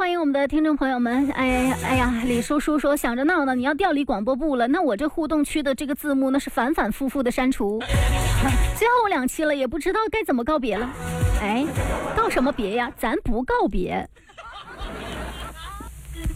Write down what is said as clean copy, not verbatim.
欢迎我们的听众朋友们。哎呀，李叔叔说想着闹闹你要调离广播部了，那我这互动区的这个字幕那是反反复复的删除，最后2期了，也不知道该怎么告别了。哎，告什么别呀？咱不告别。